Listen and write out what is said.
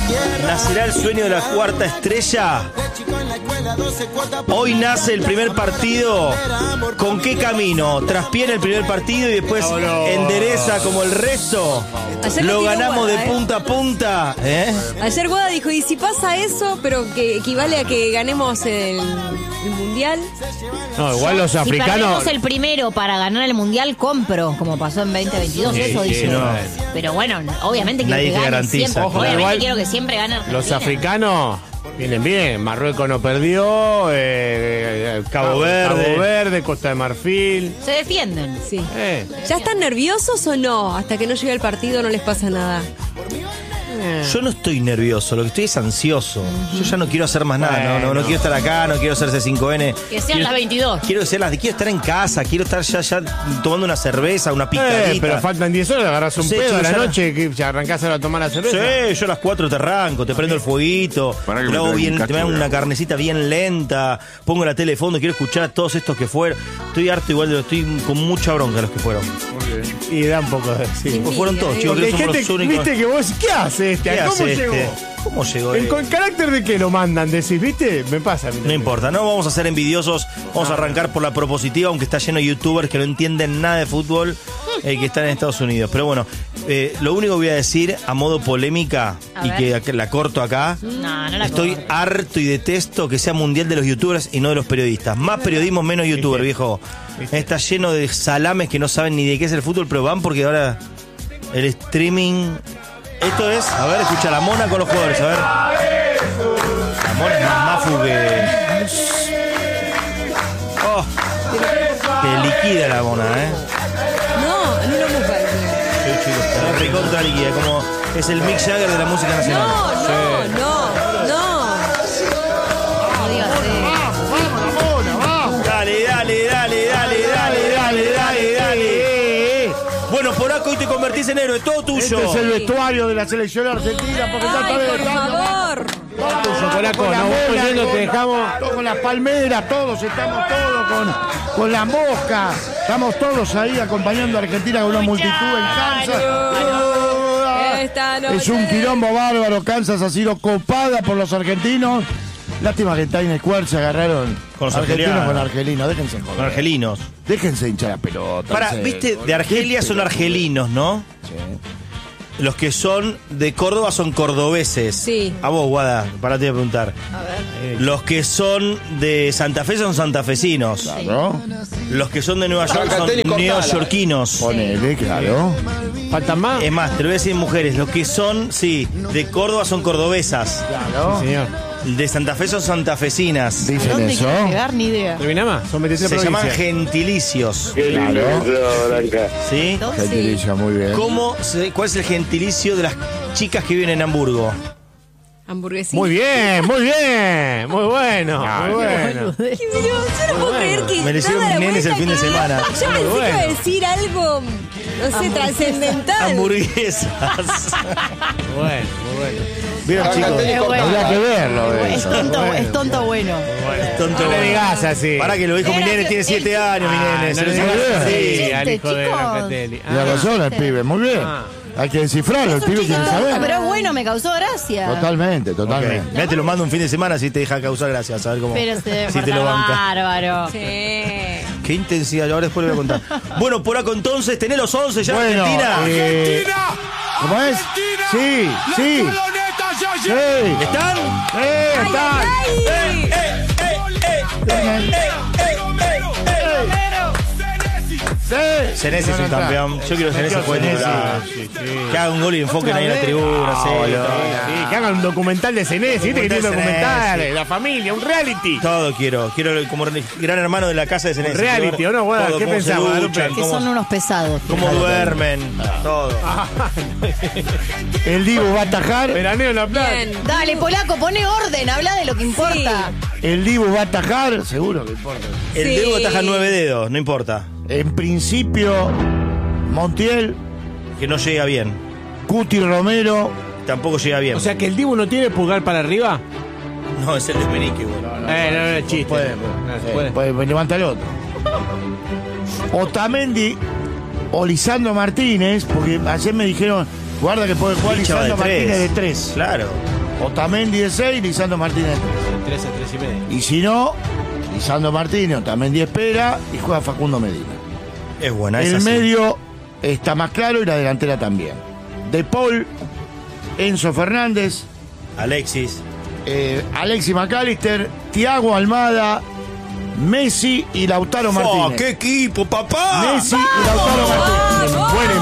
¿Nacerá el sueño de la cuarta estrella? Hoy nace el primer partido. ¿Con qué camino? ¿Traspiera el primer partido y después endereza como el resto? Ayer ¿Lo ganamos Guada, de punta a punta? Ayer Guada dijo, y si pasa eso, pero que equivale a que ganemos el Mundial. No, igual los Si africanos... perdemos el primero para ganar el Mundial, compro, como pasó en 2022, eso dice. no. Pero bueno, obviamente quiero Nadie que te gane garantiza, siempre. ojo, Obviamente igual quiero que siempre gane Argentina. Los africanos vienen bien. Marruecos no perdió. Cabo Verde, Costa de Marfil. Se defienden. Sí. ¿Ya están nerviosos o no? Hasta que no llegue el partido no les pasa nada. Yo no estoy nervioso, lo que estoy es ansioso. Yo ya no quiero hacer más nada, no quiero estar acá, no quiero hacer C5N. Que sean las 22. Quiero estar en casa, quiero estar ya tomando una cerveza, una picadita. Pero faltan 10 horas, agarras un Sí, pedo a la ya- noche que ya arrancás a tomar la cerveza. Sí, yo a las 4 te arranco, te prendo el fueguito, Pará que me luego traigo un te cacho me hago de una agua. carnecita bien lenta, pongo la tele de fondo, quiero escuchar a todos estos que fueron. Estoy harto igual, estoy con mucha bronca de los que fueron. Y da un poco de... Sí. Pues fueron todos, chicos, Porque que hay somos gente, los únicos. viste que vos... ¿Qué hace este? ¿Qué ¿Cómo hace llegó? ¿Cómo llegó? ¿Con carácter de qué lo mandan? Decís, ¿viste? Me pasa a mí. No importa, no vamos a ser envidiosos, vamos a arrancar por la propositiva, aunque está lleno de youtubers que no entienden nada de fútbol, que están en Estados Unidos. Pero bueno, lo único que voy a decir a modo polémica, A y ver. que la corto acá, No la estoy corto. harto y detesto que sea mundial de los youtubers y no de los periodistas. Más periodismo, menos youtuber, viejo. Está lleno de salames que no saben ni de qué es el fútbol, pero van porque ahora el streaming... Esto es, a ver, escucha la mona con los jugadores, a ver. La mona es más mafu que... Oh, te liquida la mona, No, a mí no me parece. Sí, chicos, te recontra liquida, como es el Mick Jagger de la música nacional. No. No digas Dale. Bueno, Poraco, hoy te convertís en héroe, todo tuyo. Este es el vestuario de la selección argentina porque ya está Ay, por bien. favor. Tuyo, Polaco, Con la nos vamos mona, yendo, te dejamos. Con las palmeras, todos, estamos todos con la mosca. Estamos todos ahí acompañando a Argentina con una multitud en Kansas. Esta noche. Es un quilombo bárbaro. Kansas ha sido copada por los argentinos. Lástima que en Times Square se agarraron Con los argentinos argelinos. con argelinos. Déjense joder. Con argelinos. Déjense hinchar la pelota. Para, en serio. viste, de Argelia son argelinos, ¿no? Sí. Los que son de Córdoba son cordobeses. Sí. A vos, Guada, parate de preguntar. Los que son de Santa Fe son santafesinos. Claro. Los que son de Nueva York son neoyorquinos. Ponele, claro. ¿Faltan más? Es más, te lo voy a decir en mujeres. Los que son, sí, de Córdoba son cordobesas. Claro. Señor. De Santa Fe son santafesinas. Dicen eso. ni idea. ¿Terminamos? Son 23 Se llaman provincias. gentilicios. Claro. ¿Sí? Gentilicio, muy bien. ¿Cuál es el gentilicio de las chicas que viven en Hamburgo? Hamburguesita. Muy bien, muy bien. Muy bueno, muy bueno. Qué bueno, yo no puedo creer que Me le hicieron dada la mis nenes el vuelta fin de que- semana. Yo pensé que iba a decir algo, no sé, trascendental. Hamburguesas. Bueno, muy bueno. ¿Vieron, chicos? Habría que verlo. eso. Es tonto bueno. Tonto. No le digas así. Para que lo dijo mi Era nene, que- tiene 7 años, mi nene. No Se le lo digas digo así así. al hijo de chicos. Locatelli. Tiene razón el pibe, muy bien. Ah. Hay que descifrarlo, el pibe quiere saber. Pero es bueno, me causó gracia. Totalmente, totalmente. Mirá, te lo mando un fin de semana si te deja causar gracias, a ver cómo. Pero se si te lo banca. bárbaro. Sí. Qué intensidad, ahora después le voy a contar. Bueno, por acá entonces, tenés los 11 ya Bueno, Argentina. ¿Cómo es? Sí, sí. Sí. ¿Están? Están. Sí. Senesi es un campeón. Yo quiero que Senesi juegue titular. Que haga un gol y enfoquen ahí en la tribuna. Sí, Sí, que hagan un documental de Senesi, viste que tiene Documental documentales, Senesi. la familia, un reality. todo quiero. Quiero como el gran hermano de la casa de Senesi. Reality, Quiero ver ¿o no, Guada? todo, ¿Qué cómo se pensás, Guadalupe? duchan, Que son unos pesados. cómo duermen. Todo. El Dibu va a atajar. Veraneo en la playa. Bien. Dale, Polaco, pone orden, habla de lo que importa. El Dibu va a atajar. Seguro que importa. El Sí. dedo ataja 9 dedos, no importa. En principio, Montiel, Que no llega bien. Cuti Romero. Tampoco llega bien. O sea que el Dibu no tiene pulgar para arriba. no, es el de Menique, güey. No, es chiste. Puede, No, se puede. Pues levanta el otro. Otamendi o Lisandro Martínez, porque ayer me dijeron, guarda que puede jugar Ficha Lisandro de tres. Martínez de 3. Claro. Otamendi de 6, Lisandro Martínez de 3 a 3 y medio. 3. Y si no, Lisandro Martínez, Otamendi espera y juega Facundo Medina. Es buena, El esa sí. medio está más claro y la delantera también. De Paul, Enzo Fernández, Alexis. Alexis McAllister, Thiago Almada, Messi y Lautaro Martínez. ¡Qué equipo, papá! Messi y Lautaro Martínez. Buen